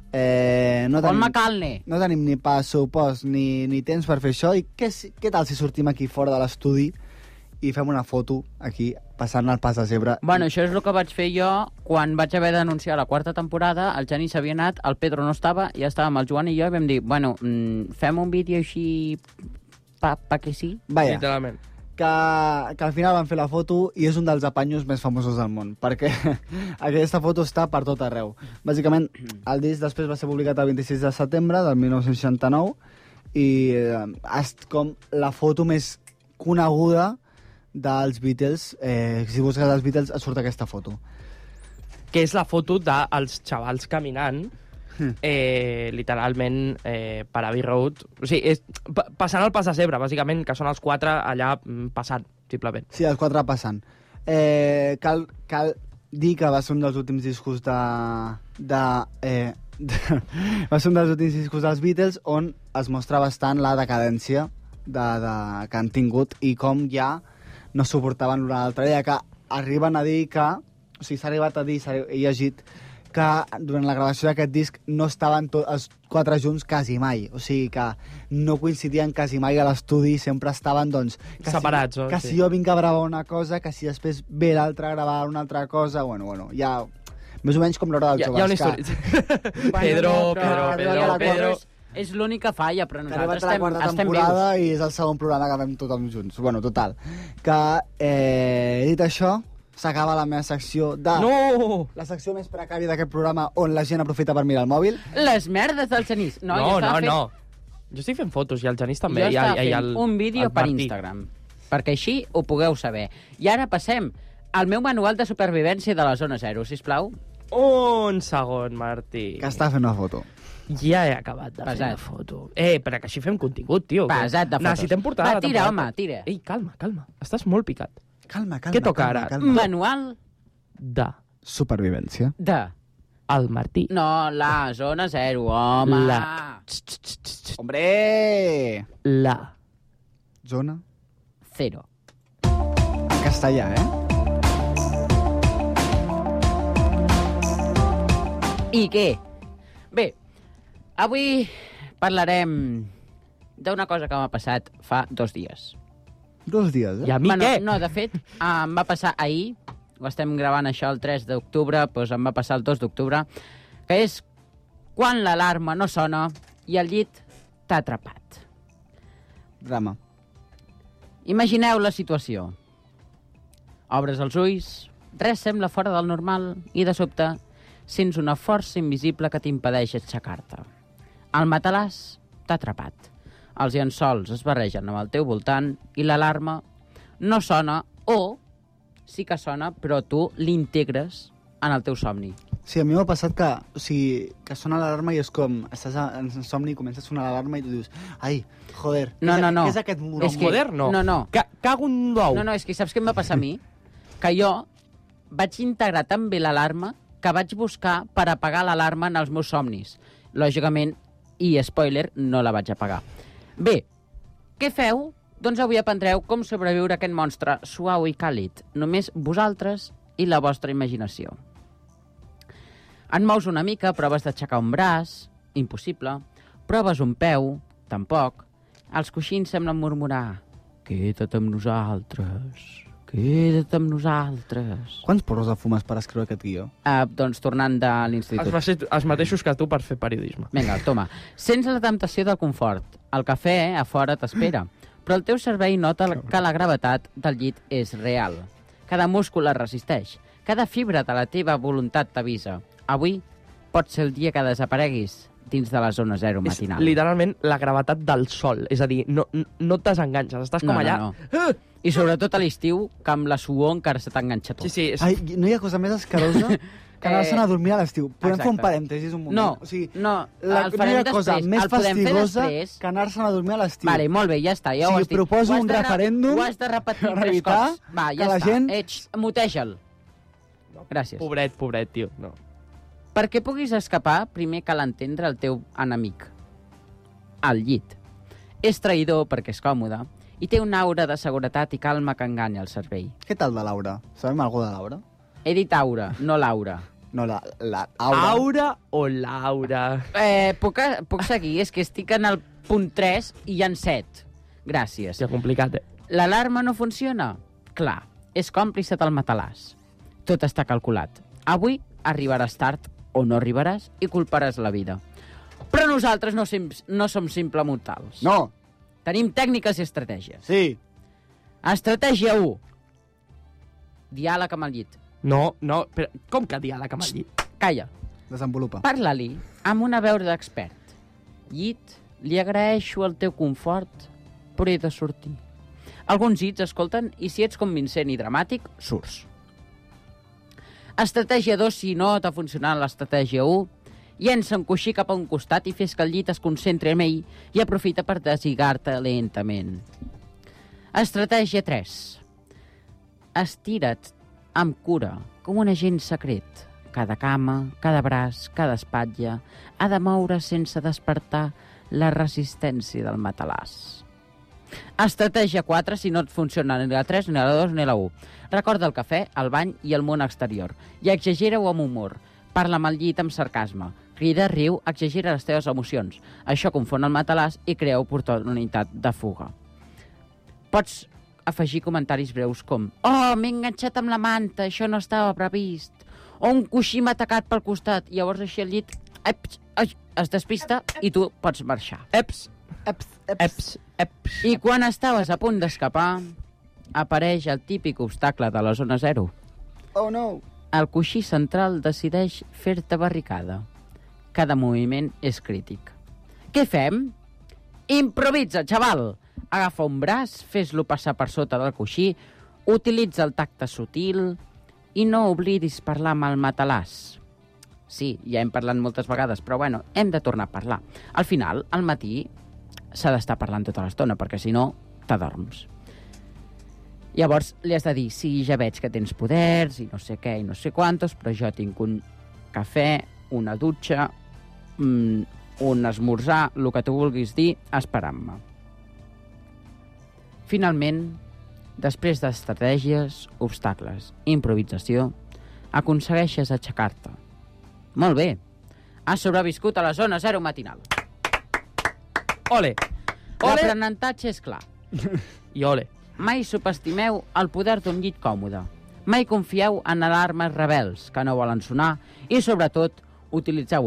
No tenim ni pressupost ni temps per fer això, i què tal si sortim aquí fora de l'estudi i fem una foto aquí, passant el pas de zebra. Bueno, això és el que vaig fer jo quan vaig haver d'anunciar la 4ª temporada. El Genís s'havia anat, el Pedro no estava, ja estàvem el Joan i jo i vam dir, bueno, fem un vídeo així pa que sí. Vaja, literalment. Que al final van fer la foto i és un dels apanyos més famosos del món, perquè aquesta foto està per tot arreu. Bàsicament, el disc després va ser publicat el 26 de setembre del 1969 i és com la foto més coneguda dels Beatles. Si busques els Beatles et surt aquesta foto. Que és la foto dels xavals caminant literalment per Abbey Road. O sigui, passant el pas de zebra, bàsicament, que són els 4 allà passant, simplement. Sí, els 4 passant. Cal dir que va ser un dels últims discos va ser un dels últims discos dels Beatles on es mostra bastant la decadència que han tingut i com ja no suportaven l'un a l'altre, ja que arriben a dir que... O sigui, s'ha arribat a dir, he llegit, que durant la gravació d'aquest disc no estaven els 4 junts quasi mai. O sigui que no coincidien quasi mai a l'estudi, sempre estaven, doncs... Separats, que si jo vinc a gravar una cosa, que si després ve l'altre a gravar una altra cosa, bueno, ja... Més o menys com l'hora dels joves. Hi ha una història. Pedro... És l'única falla, però nosaltres estem vius. La temporada i és el segon programa que fem tothom junts. Bueno, total. Que, dit això, s'acaba la meva secció de... No! La secció més precària d'aquest programa on la gent aprofita per mirar el mòbil. Les merdes del Genís. No. Jo estic fent fotos i el Genís també. Jo estava fent un vídeo per Instagram, perquè així ho pugueu saber. I ara passem al meu manual de supervivència de la Zona Zero, sisplau. Un segon, Martí. Que està fent una foto. Ja he acabat de fer la foto. Però que així fem contingut, tio. Pesat de fotos. Necessitem portar Va, tira, home, tira. Ei, calma. Estàs molt picat. Calma. Què toca ara? Manual de supervivència. De el Martí. No, la Zona Zero, home. Hombre! La Zona Zero. En castellà, I què? Bé, avui parlarem d'una cosa que m'ha passat fa 2 dies. 2 dies, I a mi què? No, de fet, em va passar ahir, ho estem gravant això el 3 d'octubre, doncs em va passar el 2 d'octubre, que és quan l'alarma no sona i el llit t'ha atrapat. Drama. Imagineu la situació. Obres els ulls, res sembla fora del normal i de sobte sents una força invisible que t'impedeix aixecar-te. El matalàs t'ha atrapat. Els llençols es barregen amb el teu voltant i l'alarma no sona o sí que sona, però tu l'integres en el teu somni. Sí, a mi m'ha passat que sona l'alarma i és com... Estàs en somni i comença a sonar l'alarma i tu dius... Ai, joder, no. Què és aquest muró? Joder, no. No. Cago en l'ou. No, és que saps què em va passar a mi? Que jo vaig integrar tan bé l'alarma que vaig buscar per apagar l'alarma en els meus somnis. Lògicament, i spoiler, no la vaig apagar. Bé, què feu? Doncs avui aprendreu com sobreviure a aquest monstre suau i càlid. Només vosaltres i la vostra imaginació. Et mous una mica, proves d'aixecar un braç, impossible. Proves un peu, tampoc. Els coixins semblen murmurar: queda't amb nosaltres. Queda't amb nosaltres. Quants porros de fumes per escriure aquest guió? Doncs tornant de l'institut. Els mateixos que tu per fer periodisme. Vinga, toma. Sents la temptació del confort. El cafè a fora t'espera, però el teu cervell nota que la gravetat del llit és real. Cada múscul es resisteix. Cada fibra de la teva voluntat t'avisa. Avui pot ser el dia que desapareguis dins de la zona zero matinal. És literalment la gravetat del sol. És a dir, no et desenganxes, estàs com allà... No. I sobretot a l'estiu, que amb la suor encara se t'enganxa tot. Sí. Ai, no hi ha cosa més escarosa que anar-se'n a dormir a l'estiu. Podem fer un parèntesis un moment? No, o sigui, no, el farem després. Cosa més el podem fer fastigosa després. Que anar-se'n a dormir a l'estiu. Vale, molt bé, ja està, ja ho has dit. Proposo un referèndum ho has de repetir per 3 evitar cops. Va, ja que la està. gent... Muteja'l. Gràcies. Pobret, tio. No. Perquè puguis escapar, primer cal entendre el teu enemic. El llit. És traïdor perquè és còmode i té una aura de seguretat i calma que enganya el cervell. Què tal de Laura? Sabem alguna de Laura? He dit aura, no Laura. No, la Aura. Aura o Laura? Puc seguir? És que estic en el punt 3 i hi ha 7. Gràcies. És complicat, L'alarma no funciona? Clar, és còmplice del matalàs. Tot està calculat. Avui arribaràs tard o no arribaràs i culparàs la vida. Però nosaltres no som simple mortals. No. Tenim tècniques i estratègies. Sí. Estratègia 1. Diàleg amb el llit. No, però com que diàleg amb el llit? Calla. Desenvolupa. Parla-li amb una veu d'expert. Llit, li agraeixo el teu confort, però he de sortir. Alguns llits escolten i si ets convincent i dramàtic, surts. Estratègia 2, si no t'ha funcionat l'estratègia 1, llença un coixí cap a un costat i fes que el llit es concentri en ell i aprofita per deslligar-te lentament. Estratègia 3. Estira't amb cura, com un agent secret. Cada cama, cada braç, cada espatlla ha de moure sense despertar la resistència del matalàs. Estratègia 4, si no et funciona ni la 3, ni la 2, ni la 1. Recorda el cafè, el bany i el món exterior. I exagera-ho amb humor. Parla amb el llit amb sarcasme. Crida, riu, exagera les teves emocions. Això confon el matalàs i crea oportunitat de fuga. Pots afegir comentaris breus com «Oh, m'he enganxat amb la manta, això no estava previst». O un coixí m'ha atacat pel costat. Llavors així el llit es despista i tu pots marxar. Eps. I quan estaves a punt d'escapar, apareix el típic obstacle de la zona 0. Oh, no! El coixí central decideix fer-te barricada. Cada moviment és crític. Què fem? Improvisa, xaval! Agafa un braç, fes-lo passar per sota del coixí, utilitza el tacte sutil i no oblidis parlar amb el matalàs. Sí, ja hem parlat moltes vegades, però bueno, hem de tornar a parlar. Al final, al matí, s'ha d'estar parlant tota l'estona, perquè si no, t'adorms. Llavors li has de dir, sí, ja veig que tens poders i no sé què i no sé quantos, però jo tinc un cafè, una dutxa, un esmorzar, el que tu vulguis dir, esperant-me. Finalment, després d'estratègies, obstacles, improvisació, aconsegueixes aixecar-te. Molt bé. Has sobreviscut a la zona 0 matinal. Ole! L'aprenentatge és clar. I ole. Mai subestimeu el poder d'un llit còmode. Mai confieu en alarmes rebels que no volen sonar i, sobretot, utilitzeu